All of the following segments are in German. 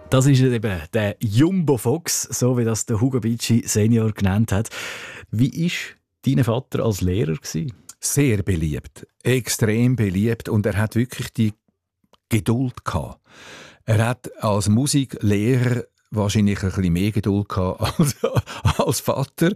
Das ist eben der Jumbo Fox, so wie das der Hugo Bicci Senior genannt hat. Wie war dein Vater als Lehrer gewesen? Sehr beliebt, extrem beliebt, und er hat wirklich die Geduld gehabt. Er hat als Musiklehrer wahrscheinlich ein bisschen mehr Geduld gehabt als Vater.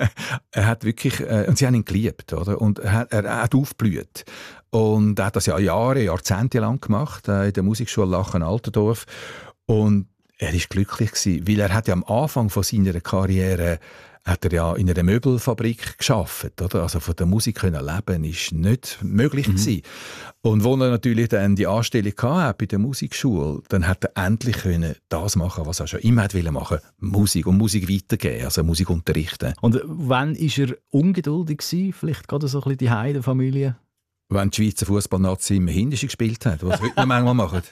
Er hat wirklich, und sie haben ihn geliebt, oder? Und er hat aufgeblüht. Und er hat das ja Jahrzehnte lang gemacht, in der Musikschule Lachen-Altendorf. Und er war glücklich gewesen, weil er hat ja am Anfang von seiner Karriere hat er ja in einer Möbelfabrik gearbeitet, oder? Also von der Musik können leben ist nicht möglich gewesen. Und als er natürlich dann die Anstellung hatte bei der Musikschule, dann hat er endlich können das machen, was er schon immer wollte machen, Musik und Musik weitergeben, also Musik unterrichten. Und wann war er ungeduldig gewesen? Vielleicht gerade so ein bisschen die Heidenfamilie? Wenn die Schweizer Fußballnazi im Hindischen gespielt hat, was sie heute noch manchmal machen.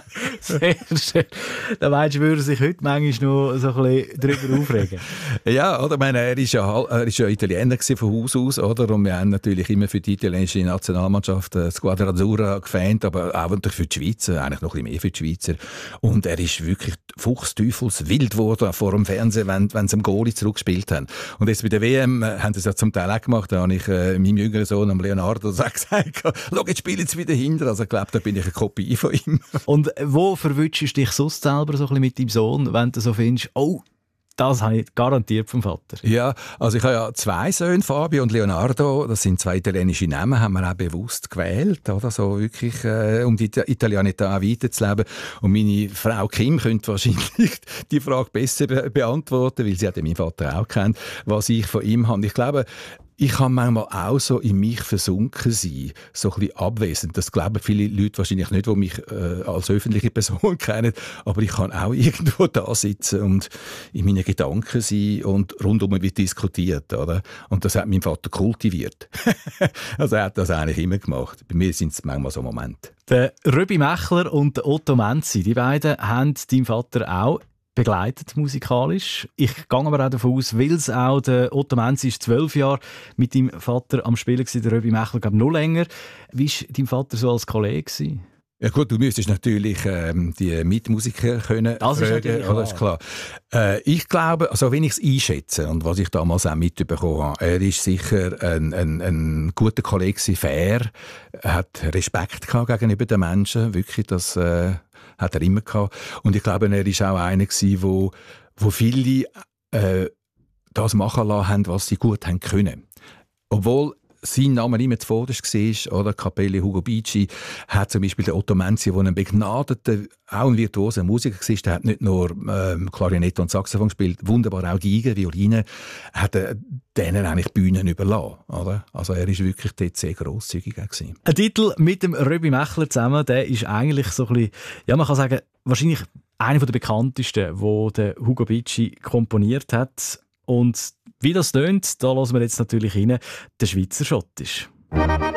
Sehr schön. Da meinst du, würde sich heute manchmal noch so ein bisschen darüber aufregen? Ja, oder? Ich meine, er ist ja Italiener von Haus aus, oder? Und wir haben natürlich immer für die italienische Nationalmannschaft Squadra Azzurra gefans, aber auch für die Schweizer, eigentlich noch ein bisschen mehr für die Schweizer. Und er ist wirklich fuchsteufelswild geworden vor dem Fernsehen, wenn sie am Goalie zurückgespielt haben. Und jetzt bei der WM haben sie es ja zum Teil auch gemacht. Da habe ich meinem jüngeren Sohn, Leonardo, gesagt, schau, jetzt spiele ich wieder hinter. Also ich glaube, da bin ich eine Kopie von ihm. Und wo verwünschst du dich sonst selber so ein bisschen mit deinem Sohn, wenn du so findest, oh, das habe ich garantiert vom Vater? Ja, also ich habe ja 2 Söhne, Fabio und Leonardo. Das sind 2 italienische Namen, haben wir auch bewusst gewählt, oder? So wirklich, um die Italianità weiterzuleben. Und meine Frau Kim könnte wahrscheinlich die Frage besser beantworten, weil sie hat ja meinen Vater auch kennt, was ich von ihm habe. Ich glaube, ich kann manchmal auch so in mich versunken sein, so ein bisschen abwesend. Das glauben viele Leute wahrscheinlich nicht, die mich als öffentliche Person kennen. Aber ich kann auch irgendwo da sitzen und in meinen Gedanken sein und rundum wird diskutiert, oder? Und das hat mein Vater kultiviert. Also er hat das eigentlich immer gemacht. Bei mir sind es manchmal so Momente. Der Röbi Mechler und der Otto Menzi, die beiden haben deinen Vater auch begleitet musikalisch. Ich gehe aber auch davon aus, weil es auch der Otto Menzi ist 12 Jahre mit deinem Vater am Spielen gewesen, der Röbi Mechler glaube noch länger. Wie war dein Vater so als Kollege gewesen? Ja gut, du müsstest natürlich die Mitmusiker können das fragen, ist das ist klar. Ich glaube, also wenn ich es einschätze und was ich damals auch mitbekommen habe, er ist sicher ein guter Kollege, fair, er hat Respekt gehabt gegenüber den Menschen, wirklich, das hat er immer gehabt. Und ich glaube, er war auch einer gewesen, wo viele das machen lassen haben, was sie gut haben können. Obwohl sein Name immer zuvorderst war, oder? Kapelle Hugo Bicci, hat zum Beispiel der Otto Menzi, der ein begnadeter, auch ein virtuoser Musiker war, der hat nicht nur Klarinette und Saxophon gespielt, wunderbar auch Geige, Violine, hat denen eigentlich Bühnen überlassen, oder? Also er war wirklich dort sehr grosszügig gewesen. Ein Titel mit dem Röbi Mechler zusammen, der ist eigentlich so ein bisschen, ja man kann sagen, wahrscheinlich einer der bekanntesten, den der Hugo Bicci komponiert hat. Und wie das tönt, da hören wir jetzt natürlich rein, der Schweizer Schottisch.